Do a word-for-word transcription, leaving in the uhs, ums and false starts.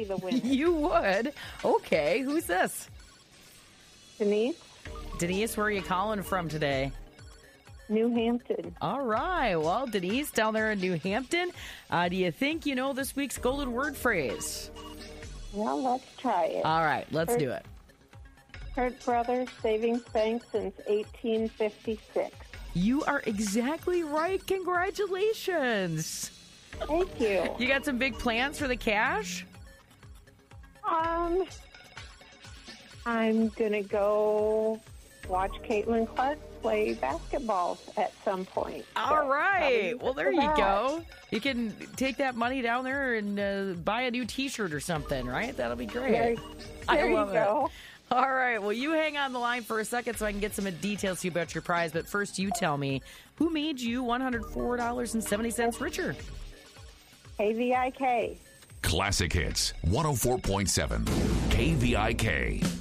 be the winner. You would. Okay, who's this? Denise, Denise, where are you calling from today? New Hampton. All right. Well, Denise, down there in New Hampton, uh, do you think you know this week's golden word phrase? Well, let's try it. All right, let's Hurt, do it. Hurt Brothers Savings Bank since eighteen fifty-six. You are exactly right. Congratulations. Thank you. You got some big plans for the cash? Um, I'm going to go watch Caitlin Clark play basketball at some point. All So, right. probably Well, there for you that. go. You can take that money down there and uh, buy a new T-shirt or something, right? That'll be great. There, I there you love it. go. All right. Well, you hang on the line for a second so I can get some details to you about your prize. But first, you tell me, who made you one hundred four dollars and seventy cents richer? K V I K. Classic Hits one oh four point seven K V I K.